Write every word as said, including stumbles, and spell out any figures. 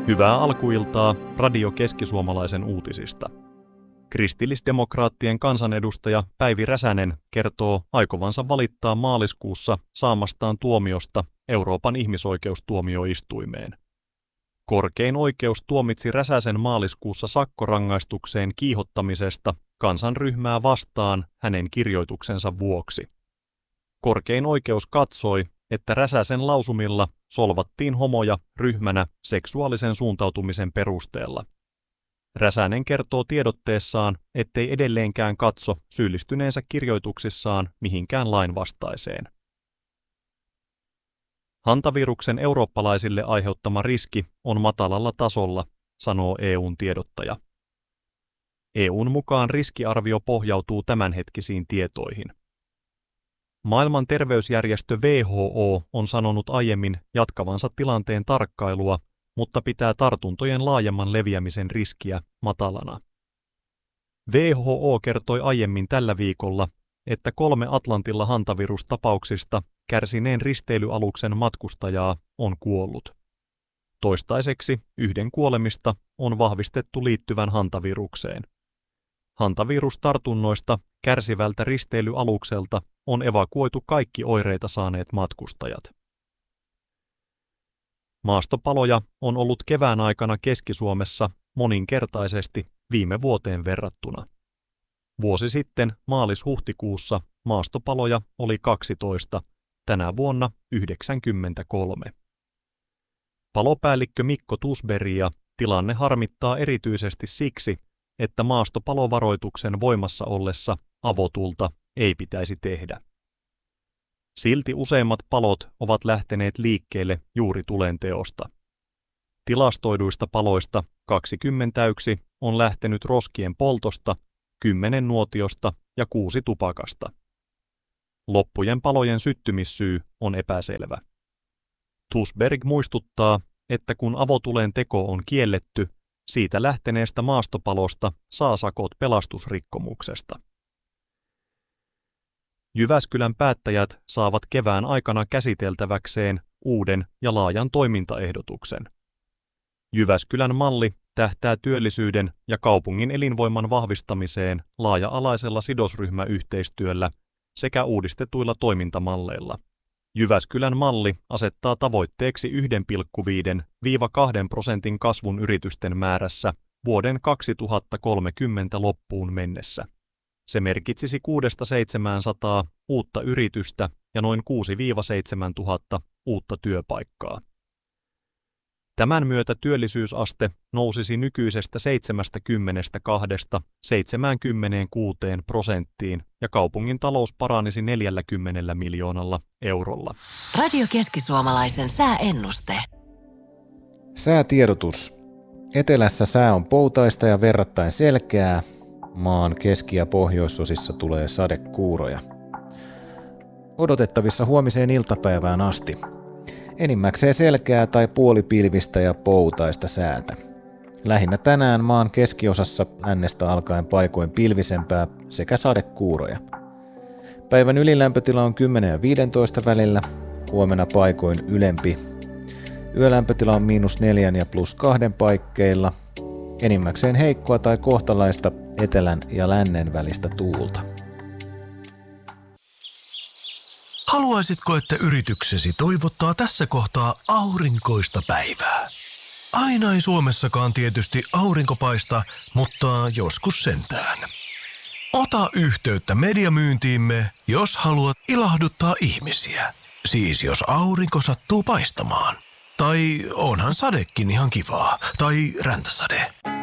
Hyvää alkuiltaa Radio Keski-Suomalaisen uutisista. Kristillisdemokraattien kansanedustaja Päivi Räsänen kertoo aikovansa valittaa maaliskuussa saamastaan tuomiosta Euroopan ihmisoikeustuomioistuimeen. Korkein oikeus tuomitsi Räsäsen maaliskuussa sakkorangaistukseen kiihottamisesta kansanryhmää vastaan hänen kirjoituksensa vuoksi. Korkein oikeus katsoi, että Räsäsen lausumilla solvattiin homoja ryhmänä seksuaalisen suuntautumisen perusteella. Räsänen kertoo tiedotteessaan, ettei edelleenkään katso syyllistyneensä kirjoituksissaan mihinkään lainvastaiseen. Hantaviruksen eurooppalaisille aiheuttama riski on matalalla tasolla, sanoo E U:n tiedottaja. E U:n mukaan riskiarvio pohjautuu tämänhetkisiin tietoihin. Maailman terveysjärjestö W H O on sanonut aiemmin jatkavansa tilanteen tarkkailua, mutta pitää tartuntojen laajemman leviämisen riskiä matalana. W H O kertoi aiemmin tällä viikolla, että kolme Atlantilla hantavirustapauksista kärsineen risteilyaluksen matkustajaa on kuollut. Toistaiseksi yhden kuolemista on vahvistettu liittyvän hantavirukseen. Hantavirustartunnoista kärsivältä risteilyalukselta on evakuoitu kaikki oireita saaneet matkustajat. Maastopaloja on ollut kevään aikana Keski-Suomessa moninkertaisesti viime vuoteen verrattuna. Vuosi sitten maalis-huhtikuussa maastopaloja oli kaksitoista, tänä vuonna yhdeksänkymmentäkolme. Palopäällikkö Mikko Tusberia tilanne harmittaa erityisesti siksi, että maastopalovaroituksen voimassa ollessa avotulta ei pitäisi tehdä. Silti useimmat palot ovat lähteneet liikkeelle juuri tulenteosta. Tilastoiduista paloista kaksikymmentäyksi on lähtenyt roskien poltosta, kymmenen nuotiosta ja kuusi tupakasta. Loppujen palojen syttymissyy on epäselvä. Tusberg muistuttaa, että kun avotulen teko on kielletty, siitä lähteneestä maastopalosta saa sakot pelastusrikkomuksesta. Jyväskylän päättäjät saavat kevään aikana käsiteltäväkseen uuden ja laajan toimintaehdotuksen. Jyväskylän malli tähtää työllisyyden ja kaupungin elinvoiman vahvistamiseen laaja-alaisella sidosryhmäyhteistyöllä sekä uudistetuilla toimintamalleilla. Jyväskylän malli asettaa tavoitteeksi yksi pilkku viisi - kaksi prosentin kasvun yritysten määrässä vuoden kaksituhattakolmekymmentä loppuun mennessä. Se merkitsisi kuudesta seitsemäänsataan uutta yritystä ja noin kuusi seitsemän tuhatta uutta työpaikkaa. Tämän myötä työllisyysaste nousisi nykyisestä seitsemänkymmentäkaksi seitsemänkymmentäkuusi prosenttiin ja kaupungin talous paranisi neljälläkymmenellä miljoonalla eurolla. Radio Keski-Suomalaisen sääennuste. Säätiedotus. Etelässä sää on poutaista ja verrattain selkeää. Maan keski- ja pohjoisosissa tulee sadekuuroja. Odotettavissa huomiseen iltapäivään asti. Enimmäkseen selkeää tai puolipilvistä ja poutaista säätä. Lähinnä tänään maan keskiosassa lännestä alkaen paikoin pilvisempää sekä sadekuuroja. Päivän ylilämpötila on kymmenen ja viisitoista välillä, huomenna paikoin ylempi. Yölämpötila on miinus neljän ja plus kahden paikkeilla. Enimmäkseen heikkoa tai kohtalaista etelän ja lännen välistä tuulta. Haluaisitko, että yrityksesi toivottaa tässä kohtaa aurinkoista päivää? Aina ei Suomessakaan tietysti aurinko paista, mutta joskus sentään. Ota yhteyttä mediamyyntiimme, jos haluat ilahduttaa ihmisiä. Siis jos aurinko sattuu paistamaan. Tai onhan sadekin ihan kivaa. Tai räntäsade.